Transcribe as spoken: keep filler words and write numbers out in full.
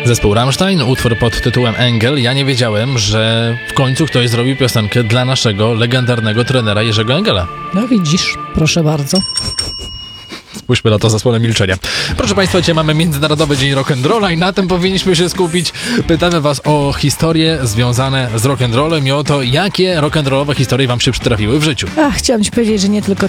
Zespół Rammstein, utwór pod tytułem Engel. Ja nie wiedziałem, że w końcu ktoś zrobił piosenkę dla naszego legendarnego trenera Jerzego Engela. No widzisz, proszę bardzo. Spójrzmy na to zasłonę milczenia. Proszę Państwa, dzisiaj mamy Międzynarodowy Dzień Rock'n'Rolla i na tym powinniśmy się skupić. Pytamy Was o historie związane z rock'n'rollem i o to, jakie rock'n'rollowe historie Wam się przytrafiły w życiu. A, chciałam Ci powiedzieć, że nie tylko